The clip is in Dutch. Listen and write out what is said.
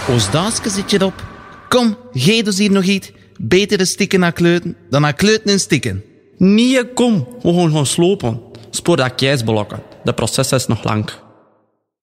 Als Daaske zit je op. Kom, geef dus hier nog iets. Beter een stikken naar kleuten dan naar kleuten en stikken. Nee, kom. We gaan slopen. Spoor dat keisblokken. De proces is nog lang.